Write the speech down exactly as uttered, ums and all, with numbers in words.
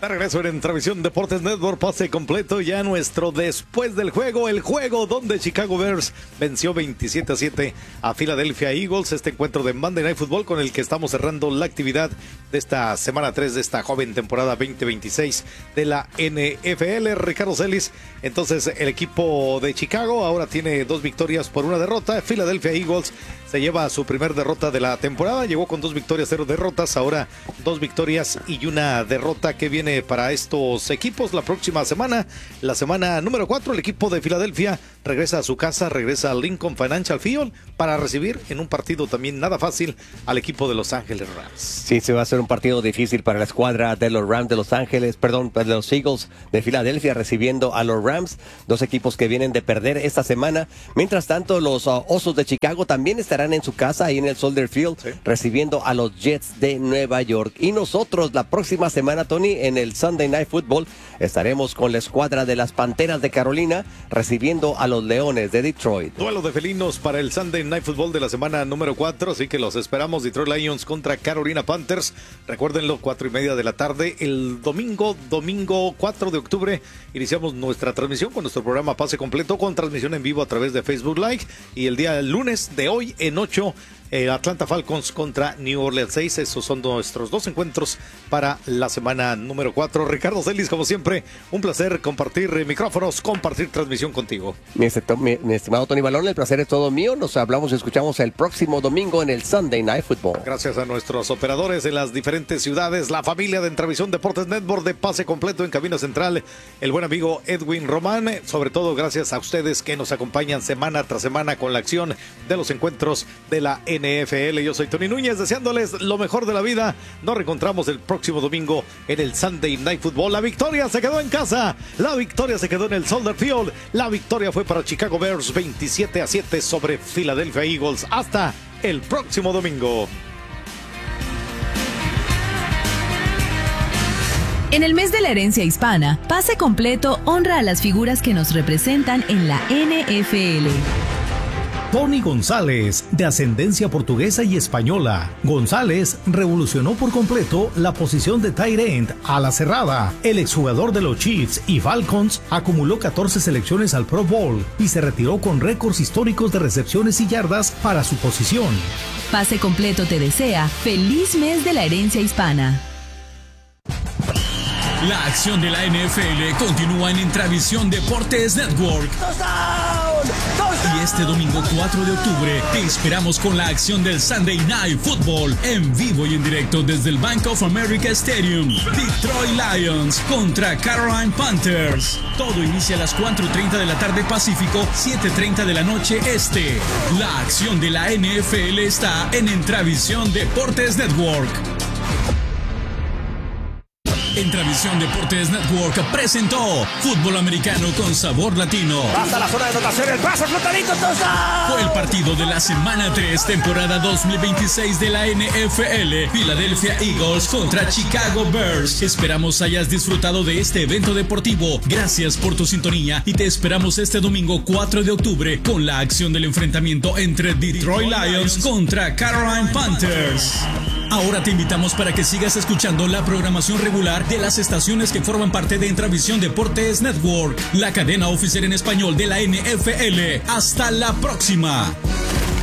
De regreso en Transmisión Deportes Network, pase completo ya nuestro después del juego, el juego donde Chicago Bears venció veintisiete a siete a Philadelphia Eagles, este encuentro de Monday Night Football con el que estamos cerrando la actividad de esta semana tres de esta joven temporada veinte veintiséis de la N F L. Ricardo Celis, entonces el equipo de Chicago ahora tiene dos victorias por una derrota. Philadelphia Eagles se lleva su primer derrota de la temporada, llegó con dos victorias, cero derrotas, ahora dos victorias y una derrota. Que viene para estos equipos la próxima semana? La semana número cuatro, el equipo de Filadelfia regresa a su casa, regresa al Lincoln Financial Field para recibir en un partido también nada fácil al equipo de Los Ángeles Rams. Sí, se va a hacer un partido difícil para la escuadra de los Rams de Los Ángeles, perdón, de los Eagles de Filadelfia recibiendo a los Rams, dos equipos que vienen de perder esta semana. Mientras tanto, los uh, Osos de Chicago también estarán en su casa, ahí en el Soldier Field, sí, recibiendo a los Jets de Nueva York. Y nosotros la próxima semana, Tony, en el Sunday Night Football estaremos con la escuadra de las Panteras de Carolina recibiendo a los Leones de Detroit. Duelo de felinos para el Sunday Night Football de la semana número cuatro, así que los esperamos. Detroit Lions contra Carolina Panthers, recuérdenlo, cuatro y media de la tarde el domingo, domingo cuatro de octubre, iniciamos nuestra transmisión con nuestro programa Pase Completo, con transmisión en vivo a través de Facebook Live, y el día lunes de hoy en ocho, Eh, Atlanta Falcons contra New Orleans seis. Esos son nuestros dos encuentros para la semana número cuatro. Ricardo Celis, como siempre, un placer compartir micrófonos, compartir transmisión contigo. Mi, mi, mi estimado Tony Balón, el placer es todo mío. Nos hablamos y escuchamos el próximo domingo en el Sunday Night Football. Gracias a nuestros operadores en las diferentes ciudades, la familia de Entravisión Deportes Network de Pase Completo en cabina central, el buen amigo Edwin Román. Sobre todo gracias a ustedes que nos acompañan semana tras semana con la acción de los encuentros de la N F L. Yo soy Tony Núñez, deseándoles lo mejor de la vida. Nos reencontramos el próximo domingo en el Sunday Night Football. La victoria se quedó en casa, la victoria se quedó en el Soldier Field, la victoria fue para Chicago Bears veintisiete a siete sobre Philadelphia Eagles. Hasta el próximo domingo. En el mes de la herencia hispana, Pase Completo honra a las figuras que nos representan en la N F L. Tony González, de ascendencia portuguesa y española. González revolucionó por completo la posición de tight end a la cerrada. El exjugador de los Chiefs y Falcons acumuló catorce selecciones al Pro Bowl y se retiró con récords históricos de recepciones y yardas para su posición. Pase Completo te desea feliz mes de la herencia hispana. La acción de la N F L continúa en Intravisión Deportes Network. Y este domingo cuatro de octubre te esperamos con la acción del Sunday Night Football en vivo y en directo desde el Bank of America Stadium. Detroit Lions contra Carolina Panthers. Todo inicia a las cuatro y treinta de la tarde Pacífico, siete y treinta de la noche Este. La acción de la N F L está en Intravisión Deportes Network. Intravisión Deportes Network presentó Fútbol Americano con Sabor Latino. Hasta la zona de anotación, el pase flotadito, touchdown. Fue el partido de la semana tres, temporada dos mil veintiséis de la N F L. Philadelphia Eagles contra Chicago Bears. Esperamos hayas disfrutado de este evento deportivo. Gracias por tu sintonía y te esperamos este domingo cuatro de octubre con la acción del enfrentamiento entre Detroit Lions contra Carolina Panthers. Ahora te invitamos para que sigas escuchando la programación regular de las estaciones que forman parte de Intravisión Deportes Network, la cadena oficial en español de la N F L. Hasta la próxima.